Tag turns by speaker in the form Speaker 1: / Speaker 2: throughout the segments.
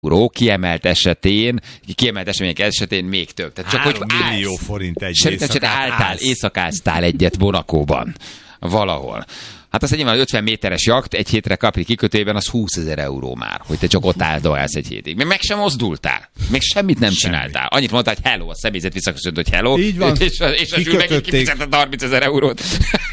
Speaker 1: kiemelt események esetén még több. Tehát csak
Speaker 2: 3 millió forint egy éjszakát
Speaker 1: éjszakáztál egyet Monacóban. Valahol. Hát azt nyilván 50 méteres jakt egy hétre Capri kikötőjében az 20 000 euró már, hogy te csak ott áldogálsz egy hétig. Még meg sem mozdultál. Még semmit nem csináltál. Annyit mondtál, hogy hello, a személyzet visszaköszönt, hogy hello.
Speaker 2: Így van.
Speaker 1: És a Zsül megint kifizetett 30 000 eurót.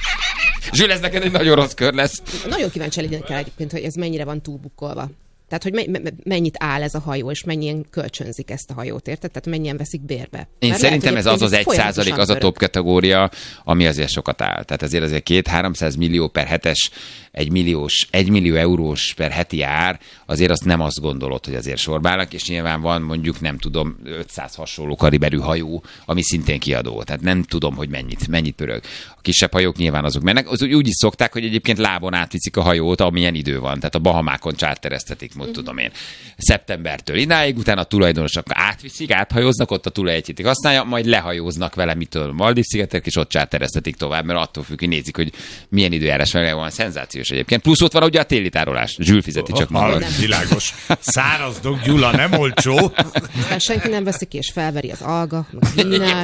Speaker 1: Zsül, ez neked egy nagyon rossz kör lesz.
Speaker 3: Nagyon kíváncsi lennék el egyébként, hogy ez mennyire van túlbukkolva. Tehát, hogy mennyit áll ez a hajó, és mennyien kölcsönzik ezt a hajót, érted? Tehát mennyien veszik bérbe.
Speaker 1: Én
Speaker 3: mert
Speaker 1: szerintem
Speaker 3: lehet,
Speaker 1: ez az 1%, az a
Speaker 3: pörög.
Speaker 1: top kategória, ami azért sokat áll. Tehát azért 200-300 millió per hetes, 1 millió eurós per heti ár, azért azt nem azt gondolod, hogy azért sorbálnak, és nyilván van mondjuk, nem tudom, 500 hasonló kaliberű hajó, ami szintén kiadó. Tehát nem tudom, hogy mennyit pörög. A kisebb hajók nyilván azok mennek. Az úgy is szokták, hogy egyébként lábon átviszik a hajót, amilyen idő van. Tehát a Bahamákon csártereztetik, tudom én, szeptembertől idáig, utána a tulajdonosok áthajóznak, ott a tulaj egy hétig használja, majd lehajóznak vele, mitől Maldív-szigetek, és ott csártereztetik tovább, mert attól függ, hogy nézik, hogy milyen időjárás van, szenzációs egyébként. Plusz ott van ugye a téli tárolás. Zsül fizeti csak magad.
Speaker 2: Világos. Száraz dog, Gyula, nem olcsó.
Speaker 3: Aztán senki nem veszik ki, és felveri az alga, meg a hínál,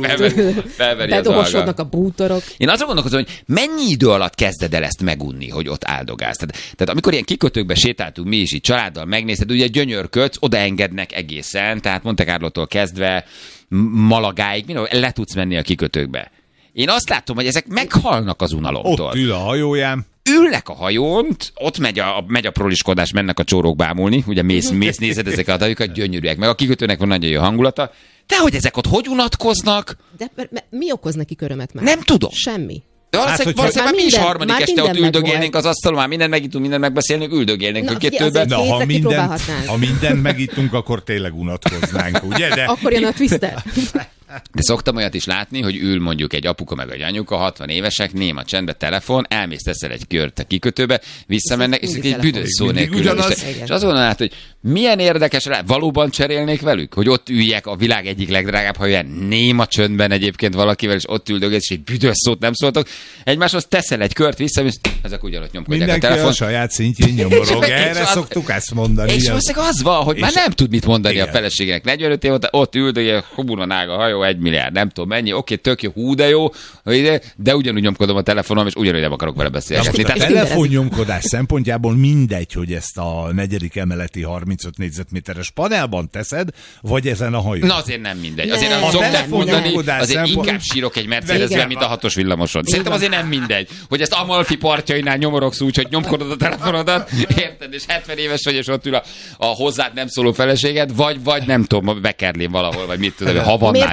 Speaker 1: felveri az
Speaker 3: bedobosodnak a bútorok.
Speaker 1: Én azon gondolkozom, hogy mennyi idő alatt kezded el ezt megunni, hogy ott áldogálsz. Tehát amikor ilyen kikötőkbe sétáltunk mi is így családdal, megnézted, ugye gyönyörködsz, odaengednek egészen, tehát Monte Carlótól kezdve Malagáig, mindenhol le tudsz menni a kikötőkbe. Én azt látom, hogy ezek meghalnak az unalomtól.
Speaker 2: Ott ül a hajóján.
Speaker 1: Ülnek a hajón, ott megy a proliskodás, mennek a csórok bámulni, ugye mész nézed ezeket a hajókat, gyönyörűek, meg a kikötőnek van nagyon jó hangulata. De hogy ezek ott hogy unatkoznak?
Speaker 3: De mi okoz neki örömet már?
Speaker 1: Nem tudom.
Speaker 3: Semmi.
Speaker 1: De valószínűleg már mi is harmadik este ott üldögélnénk az asztalon, már mindent megittunk, mindent megbeszélnénk, üldögélnénk a kettőben.
Speaker 2: Na, ha mindent megittunk, akkor tényleg unatkoznánk, ugye? De
Speaker 3: akkor jön a twister.
Speaker 1: De szoktam olyat is látni, hogy ül mondjuk egy apuka meg egy anyuka, 60 évesek, néma csendbe, telefon, elmész teszel egy kört a kikötőbe, visszamennek, és egy büdös szó nélkül. És azt gondolod, hogy milyen érdekes, valóban cserélnék velük, hogy ott üljek a világ egyik legdrágább hajóján, néma csöndben egyébként valakivel, és ott üldögélsz, és egy büdös szót nem szóltok. Egymáshoz teszel egy kört, visszamész, ezek ugyanott nyomkodják a telefon.
Speaker 2: Mindenki a saját szintjén nyomorog, erre szoktuk ezt mondani.
Speaker 1: És valószínűleg az van, hogy már nem tud mit mondani a feleségének. 45 év ott üldögél, huburonág a hajó, 1 milliárd, nem tudom mennyi, oké, tök jó, hú, de jó, de ugyanúgy nyomkodom a telefonom, és ugyanúgy nem akarok vele beszélgetni.
Speaker 2: A telefonnyomkodás szempontjából mindegy, hogy ezt a 4. emeleti 35 négyzetméteres panelban teszed, vagy ezen a hajón.
Speaker 1: Na azért nem mindegy. Azért nem szokták mondani, azért inkább sírok egy Mercedesben, mint a 6-os villamoson. Szerintem azért nem mindegy, hogy ezt Amalfi partjainál nyomorogsz úgy, hogy nyomkodod a telefonodat, érted, és 70 éves vagy, és ott ül a hozzád nem szóló feleséged, vagy nem tudom, Vekerlén valahol, vagy mit tudom, Havannál.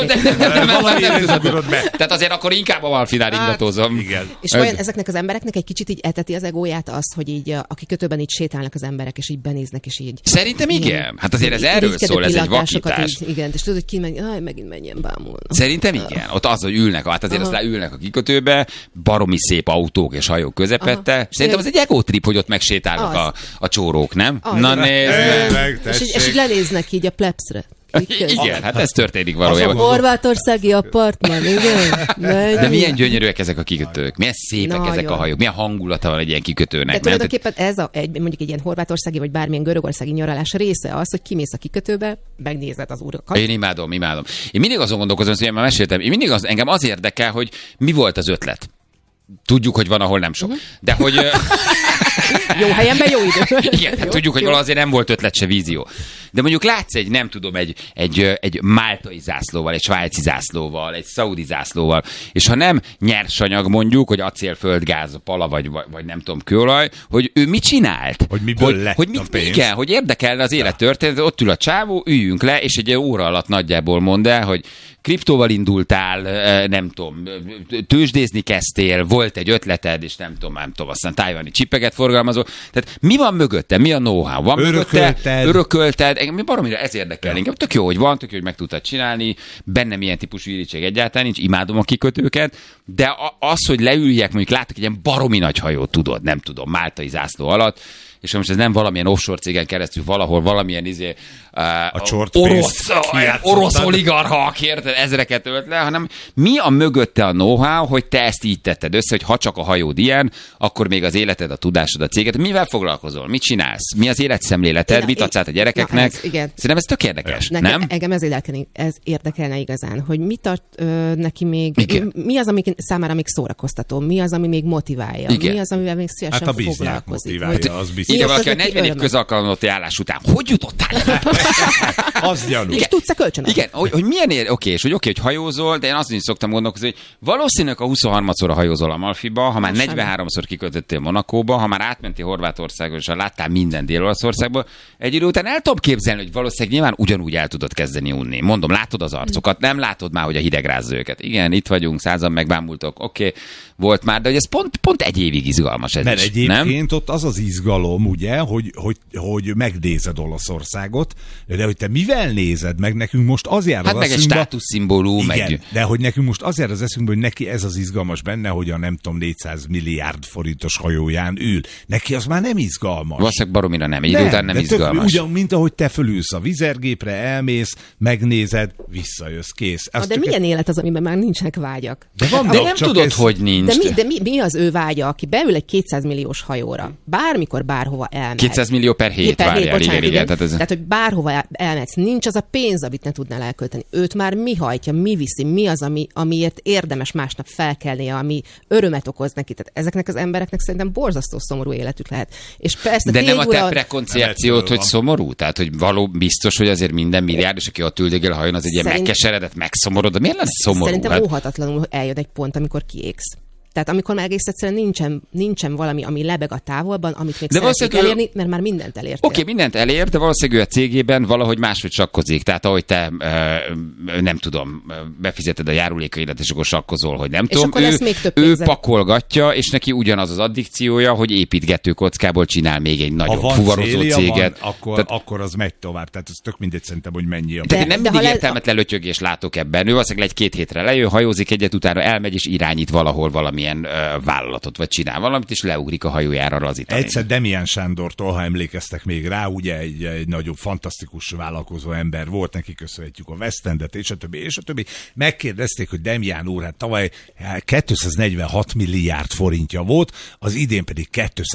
Speaker 1: Tehát azért akkor inkább a Malfinál ingatózom.
Speaker 3: És olyan ezeknek az embereknek egy kicsit így eteti az egóját az, hogy így a kikötőben így sétálnak az emberek, és így benéznek, és így...
Speaker 1: Szerintem igen. Hát azért ez erről szól, ez egy vakítás.
Speaker 3: Igen, és tudod, hogy megint menjen bámulna.
Speaker 1: Szerintem igen. Ott az, hogy ülnek, hát azért azt ülnek a kikötőbe, baromi szép autók és hajók közepette. Szerintem az egy egotrip, hogy ott megsétálnak a csórók, nem? Na nézd meg.
Speaker 3: És így lenéznek így a plebszre.
Speaker 1: Igen, hát ez történik valójában.
Speaker 3: Horvátországi apartman, igen.
Speaker 1: De milyen gyönyörűek ezek a kikötők, milyen szépek nagyon. Ezek a hajók, milyen hangulata van egy ilyen kikötőnek.
Speaker 3: De tulajdonképpen ez mondjuk egy ilyen horvátországi vagy bármilyen görögországi nyaralás része az, hogy kimész a kikötőbe, megnézed az urakat.
Speaker 1: Én imádom. Én mindig azon gondolkozom, hogy már meséltem, engem az érdekel, hogy mi volt az ötlet. Tudjuk, hogy van, ahol nem sok. De hogy...
Speaker 3: Jó helyenben jó idő.
Speaker 1: Igen, hát tudjuk, hogy valahol azért nem volt ötlet se vízió. De mondjuk látsz egy máltai zászlóval, egy svájci zászlóval, egy szaudi zászlóval, és ha nem nyersanyag mondjuk, hogy acél, földgáz, pala, vagy nem tudom, kőolaj, hogy ő mit csinált?
Speaker 2: Hogy miből lett a pénz.
Speaker 1: Igen, hogy érdekelne az élettörténet, ott ül a csávó, üljünk le, és egy óra alatt nagyjából mondd el, hogy kriptóval indultál, nem tudom, tőzsdézni kezdtél, volt egy ötleted, és nem tudom, aztán tájvani csipeget forgalmazó. Tehát mi van mögötte? Mi a know-how? Van örökölted? Mi baromira ez érdekel engem. Tök jó, hogy van, tök jó, hogy meg tudtad csinálni, bennem ilyen típusú irítség egyáltalán nincs, imádom a kikötőket, de az, hogy leüljek, mondjuk látok egy ilyen baromi nagy hajót, tudod, nem tudom, máltai zászló alatt, és most ez nem valamilyen offshore cégen keresztül valahol valamilyen orosz oligarchak, érted, ezreket ölt le, hanem mi a mögötte a know-how, hogy te ezt így tetted össze, hogy ha csak a hajód ilyen, akkor még az életed, a tudásod, a céget, mivel foglalkozol, mit csinálsz, mi az életszemléleted, mit adsz át a gyerekeknek. Szerintem ez tök érdekes, nem?
Speaker 3: Engem ez érdekelne igazán, hogy mi tart neki még, mi az, ami számára még szórakoztató, mi az, ami még motiválja, mi az, amivel még szívesen foglalkozik.
Speaker 2: Motiválja, az biztos.
Speaker 1: Igen, valaki a 40 év közalkalmazotti állás után, hogy jutottál?
Speaker 2: Az gyanú.
Speaker 3: És tudsz-e kölcsönözni?
Speaker 1: Igen, hogy milyen hogy hajózol, de én azt is szoktam gondolkozni, hogy valószínűleg a 23-szor hajózol Amalfiba, ha már 43-szor kikötöttél Monakóba, ha már átmentél Horvátországba, és láttál minden Dél-Olaszországba, egy idő után el tudom képzelni, hogy valószínűleg nyilván ugyanúgy el tudod kezdeni unni. Mondom, látod az arcokat, nem látod már, hogy a hideg rázza őket. Igen, itt vagyunk, 100-an megbámultok, oké, volt már, de hogy ez pont egy évig izgalmas ez
Speaker 2: mert
Speaker 1: is,
Speaker 2: egyébként nem? Ott az izgalom, ugye, hogy megnézed Olaszországot, de hogy te mivel nézed meg, nekünk most az jár az
Speaker 1: meg egy státuszszimbólum.
Speaker 2: Igen, de hogy nekünk most az jár az eszünkbe, hogy neki ez az izgalmas benne, hogy a nem tudom 400 milliárd forintos hajóján ül. Neki az már nem izgalmas.
Speaker 1: Valószínűleg baromira nem, idő után nem izgalmas.
Speaker 2: Ugyan, mint ahogy te fölülsz a vizergépre, elmész, megnézed, visszajössz, kész.
Speaker 3: De milyen élet az, amiben már nincsenek vágyak?
Speaker 1: De nem tudod, hogy nincs.
Speaker 3: De mi az ő vágya, aki beül egy 200 milliós hajóra? Bármikor, bárhova elmegy.
Speaker 1: 200 millió per hét, várjál, igen.
Speaker 3: Tehát, hogy bárhova elmehetsz, nincs az a pénz, amit ne tudnál elkölteni. Őt már mi hajtja, mi viszi, mi az, amiért érdemes másnap felkelnie, ami örömet okoz neki. Tehát ezeknek az embereknek szerintem borzasztó szomorú életük lehet. És persze,
Speaker 1: de nem a te prekoncepciót, hogy szomorú? Tehát, hogy biztos, hogy azért minden milliárd, és aki ott üldögél a hajón, az egy ilyen megkeseredett, megszomorod, de miért lesz szomorú?
Speaker 3: Szerintem óhatatlanul eljön egy pont, amikor kiégsz. Tehát amikor már egész egyszerűen nincsen valami, ami lebeg a távolban, amit még szeretnék elérni, mert már mindent elértél.
Speaker 1: Oké, mindent elért, de valószínűleg ő a cégében valahogy máshogy sakkozik. Tehát ahogy te, nem tudom, befizeted a járulékaidat, és akkor sakkozol, hogy nem
Speaker 3: és
Speaker 1: tudom. Ő pakolgatja, és neki ugyanaz az addikciója, hogy építgető kockából csinál még egy nagyobb fuvarozó céget.
Speaker 2: Akkor az megy tovább. Tehát ez tök mindegy szerintem, hogy mennyi a...
Speaker 1: Tehát nem mindig értelmetlen lötyögést látok ebben. Ő valószínűleg 1-2 hétre lejön, hajózik egyet, utána elmegy és irányít valahol valamilyen vállalatot, vagy csinál valamit, és leugrik a hajójára az Italien.
Speaker 2: Egyszer Demián Sándortól, ha emlékeztek még rá, ugye egy nagyobb, fantasztikus vállalkozó ember volt, neki köszönhetjük a West Endet, és a többi. Megkérdezték, hogy Demián úr, hát tavaly 246 milliárd forintja volt, az idén pedig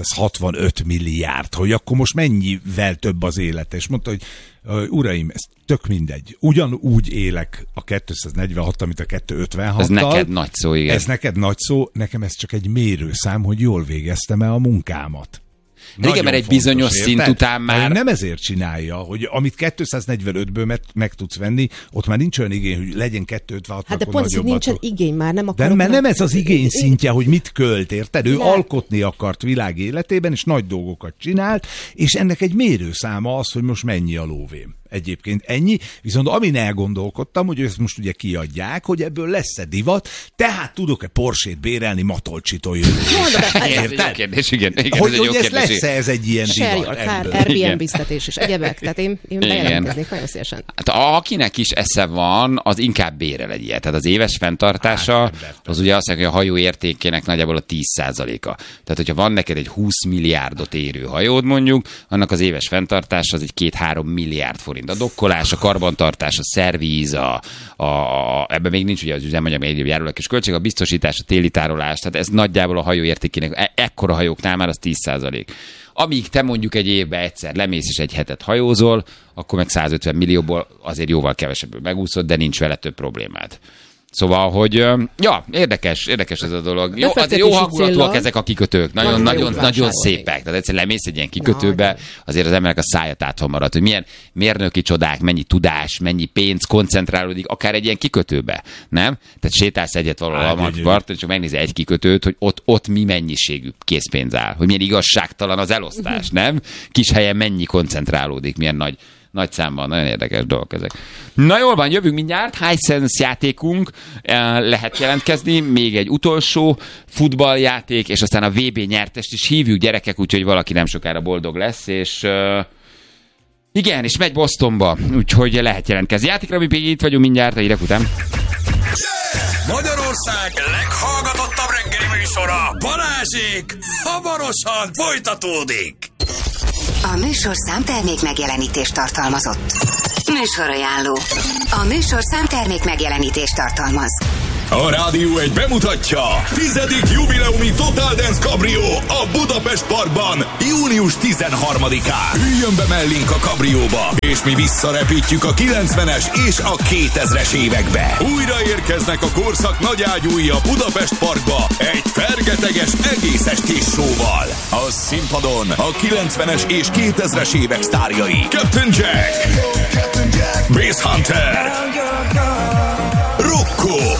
Speaker 2: 265 milliárd, hogy akkor most mennyivel több az élete, és mondta, hogy uraim, ez tök mindegy. Ugyanúgy élek a 246, amit a 256-tal.
Speaker 1: Ez neked nagy szó, igen.
Speaker 2: Ez neked nagy szó, nekem ez csak egy mérőszám, hogy jól végeztem el a munkámat.
Speaker 1: Igen, mert egy bizonyos szint után már...
Speaker 2: Nem ezért csinálja, hogy amit 245-ből meg tudsz venni, ott már nincs olyan igény, hogy legyen 256.
Speaker 3: Hát de pont ez nincsen igény már, nem akarok...
Speaker 2: De nem ez az igény szintje, hogy mit költ, érted? Ő alkotni akart világ életében, és nagy dolgokat csinált, és ennek egy mérőszáma az, hogy most mennyi a lóvém. Egyébként ennyi, viszont amin elgondolkodtam, hogy ezt most ugye kiadják, hogy ebből lesz-e divat, tehát tudok-e Porsét bérelni Matolcsitól jövő.
Speaker 1: Ez egy jó kérdés, igen.
Speaker 2: Hogy ez lesz-e ez egy ilyen divat?
Speaker 3: Airbnb-ztetés és egyebek, tehát én bejelentkeznék nagyon szívesen.
Speaker 1: Hát akinek is esze van, az inkább bérel egy ilyet. Tehát az éves fenntartása, az ugye azt mondja, hogy a hajó értékének nagyjából a 10%-a. Tehát, hogyha van neked egy 20 milliárdot érő hajód mondjuk, annak az éves fenntartása az egy 2-3 milliárd forint. A dokkolás, a karbantartás, a szervíz, ebben még nincs ugye az üzemanyag, még egyéb járulékos költség, a biztosítás, a téli tárolás, tehát ez nagyjából a hajó értékének, ekkora hajóknál már az 10%. Amíg te mondjuk egy évben egyszer lemész és egy hetet hajózol, akkor meg 150 millióból azért jóval kevesebből megúszod, de nincs vele több problémád. Szóval, hogy érdekes ez a dolog. Jó hangulatúak ezek a kikötők. Nagyon szépek. Tehát egyszer lemész egy ilyen kikötőbe, azért az emberek a száját áthol marad, hogy milyen mérnöki csodák, mennyi tudás, mennyi pénz koncentrálódik, akár egy ilyen kikötőbe, nem? Tehát sétálsz egyet valahol a parton, és megnézel egy kikötőt, hogy ott mi mennyiségű készpénz áll, hogy milyen igazságtalan az elosztás, nem? Kis helyen mennyi koncentrálódik, milyen nagy számban, nagyon érdekes dolgok ezek. Na jól van, jövünk mindjárt, Hisense játékunk, lehet jelentkezni, még egy utolsó futballjáték, és aztán a VB nyertest is hívjuk, gyerekek, úgyhogy valaki nem sokára boldog lesz, és igen, és megy Bostonba, úgyhogy lehet jelentkezni. Játékra mi még itt vagyunk mindjárt, a hírek után.
Speaker 4: Magyarország leghallgatottabb reggeli műsora, Balázsék hamarosan folytatódik. A műsorszám termék megjelenítést tartalmazott. Műsorajánló. A műsorszám termék megjelenítést tartalmaz.
Speaker 5: A Rádió 1 bemutatja 10. jubileumi Total Dance Cabrio a Budapest Parkban június 13-án. Üljön be mellénk a kabrióba, és mi visszarepítjük a 90-es és a 2000-es évekbe. Újra érkeznek a korszak nagyágyúi a Budapest Parkba egy fergeteges egész estés showval. A színpadon a 90-es és 2000-es évek sztárjai: Captain Jack, Bass Hunter, Rocco,